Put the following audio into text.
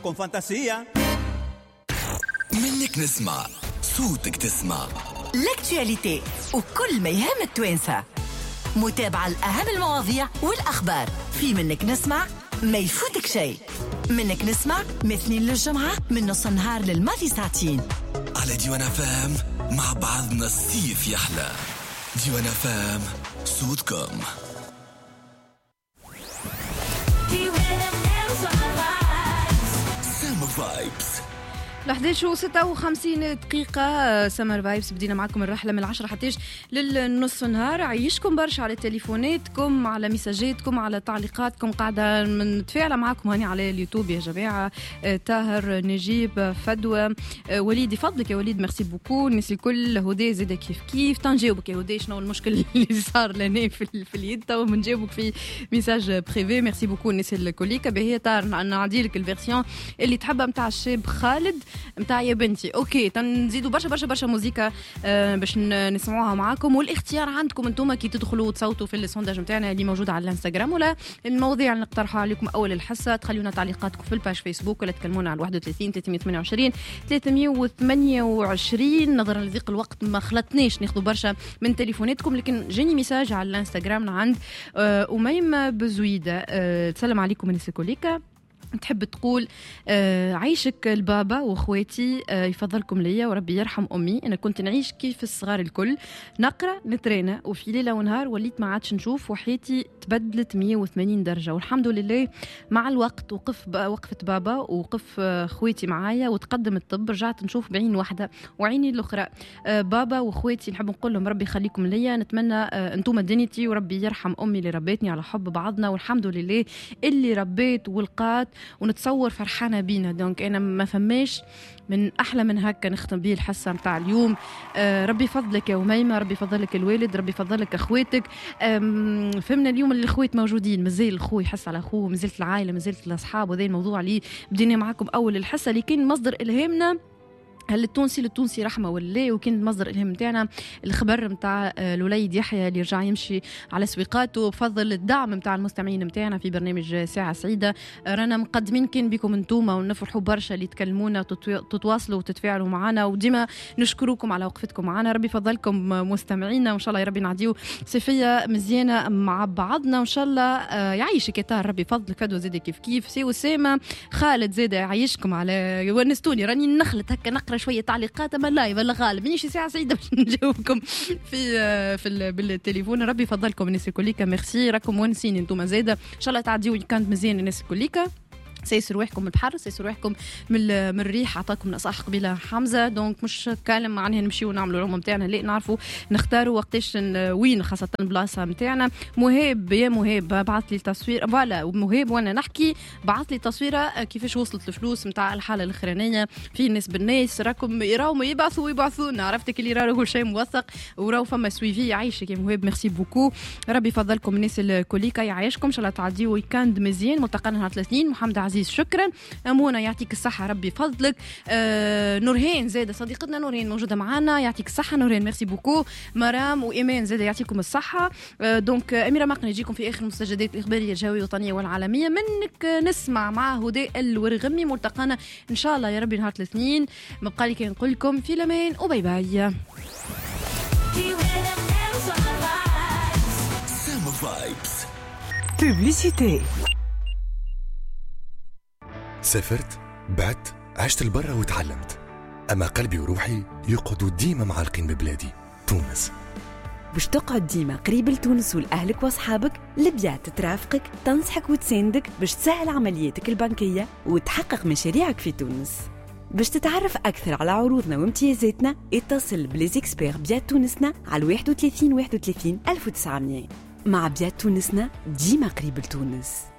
con fantasía. منك نسمع صوتك تسمع لاكتواليتي وكل ما يهم التوانسة، متابعة الأهم المواضيع والأخبار في منك نسمع، ما يفوتك شيء. منك نسمع مثنين للجمعة من نص النهار للماضي ساعتين على ديوان فام. مع بعضنا الصيف يحلى. ديوان فام صوتكم. سامر فايبس 11:56 دقيقة. سمر فايبس بدينا معكم الرحلة من 10 حتى للنصف النهار. عيشكم برشا على تليفوناتكم، على مساجاتكم، على تعليقاتكم. قاعدة متفاعلة معكم هاني على اليوتيوب يا جماعة. طاهر، نجيب، فدوى، وليد، فضلك يا وليد، ميرسي بوكو. الناس الكل، هدى زيدا كيف كيف. تنجاوبك يا هدى شنو المشكل اللي صار لنا في اليد تو بنجاوبك في ميساج بريفي. ميرسي بوكو الناس الكليكة. باهي طار نعدي لك الفيرسيون اللي تحبها متاع الشاب خالد متاع يا بنتي. اوكي تنزيدوا برشا موزيكا باش نسمعوها معاكم، والاختيار عندكم انتم كي تدخلوا وتصوتوا في السونداج نتاعنا اللي موجود على الانستغرام، ولا المواضيع اللي نقترحها عليكم اول الحصه. تخليونا تعليقاتكم في الباج فيسبوك، ولا تكلمونا على 31 328 328. نظرا لضيق الوقت ما خلطناش ناخذوا برشا من تليفوناتكم، لكن جاني ميساج على الانستغرام عند أميمة بزويدة. تسلم عليكم الناس الكوليكا. تحب تقول عيشك البابا واخواتي يفضلكم ليا وربي يرحم امي. انا كنت نعيش كيف الصغار الكل، نقرا نترينا، وفي ليله ونهار وليت ما عادش نشوف، وحياتي تبدلت 180 درجه. والحمد لله مع الوقت وقفت بابا ووقف اخواتي معايا، وتقدم الطب، رجعت نشوف بعين واحده وعيني الاخرى. بابا واخواتي نحب نقول لهم ربي يخليكم ليا. نتمنى انتم دنيتي، وربي يرحم امي اللي ربيتني على حب بعضنا، والحمد لله اللي ربيت ولقات ونتصور فرحانة بينا. دونك أنا ما فماش من أحلى من هكا نختم بيه الحصة متاع اليوم. ربي يفضلك يا أميمة، ربي يفضلك الوالد، ربي يفضلك أخواتك. فهمنا اليوم اللي الأخوات موجودين، مازال الأخوة يحس على أخوه، مازالت العائلة، مازالت الأصحاب. وذي الموضوع اللي بدينا معكم أول الحصة اللي كان مصدر إلهامنا. هل التونسي رحمة والله، وكان مصدر الهم متاعنا الخبر متاع الوليد يحيى اللي رجع يمشي على سويقاته بفضل الدعم متاع المستمعين متاعنا في برنامج ساعة سعيدة. رانا مقدمين كان بكم انتوما، ونفرحوا برشا اللي تكلمونا وتتواصلوا وتتفاعلوا معنا، وديما نشكركم على وقفتكم معنا. ربي فضلكم مستمعينا، وان شاء الله يا ربي نعديو صيفية مزيانة مع بعضنا، وان شاء الله يعيشك يا طاهر. ربي فضلك. فدوى زيدا كيف سي وسامة خالد زيدا يعيشكم على ونستوني. راني نخلط هكا نقرا شويه تعليقات، اما لايف ولا غالب مانيش ساعه سعيده باش نجاوبكم بالتليفون. ربي يفضلكم الناس الكليكا. ميرسي، راكم ونسين انتم زاده. ان شاء الله تعديو ويكاند مزيان الناس الكليكا. سيسر روحكم من الحر، سيسر روحكم من الريح. عطاكم نصائح قبيله حمزه. دونك مش كلام معناها نمشيو نعملوا العموم نتاعنا، لا نعرفوا نختاروا وقتاش وين، خاصه البلاصه نتاعنا. مهاب يا مهاب بعث لي التصوير، فوالا مهاب وانا نحكي بعث لي تصويره كيفاش وصلت الفلوس نتاع الحاله الاخرانيه في ناس بالناس. راكم يراو يبعثونا، عرفتك اللي راهو كل شيء موثق وراو فما سويفي. يعيشك يا مهاب، ميرسي بوكو. ربي يفضلكم الناس الكوليكا، يعيشكم. ان شاء الله تعديوا ويكاند مزيان. ملتقانا نهار 30. محمد عزيز شكرا. أمونة يعطيك الصحة، ربي فضلك. نورهين زادة صديقتنا نورهين موجودة معنا، يعطيك الصحة نورهين، ميرسي بوكو. مرام وإيمان زادة يعطيكم الصحة. دونك أميرة مقنع يجيكم في آخر المستجدات الإخبارية الجوية الوطنية والعالمية. منك نسمع مع هدى الورغمي. ملتقانا إن شاء الله يا ربي نهار الاثنين. مبقى لي كي نقول لكم في الأمان وباي باي. سامر فايبس. بوبليسيتي. سافرت، بعت، عشت البرة وتعلمت، أما قلبي وروحي يقعدوا ديما معلقين ببلادي تونس. باش تقعد ديما قريب لتونس ولأهلك وأصحابك، لبيات ترافقك، تنصحك وتساندك باش تسهل عملياتك البنكية وتحقق مشاريعك في تونس. باش تتعرف أكثر على عروضنا وامتيازاتنا، اتصل بليزيكسبير بيات تونسنا على 31 31 1900. مع بيات تونسنا ديما قريب لتونس.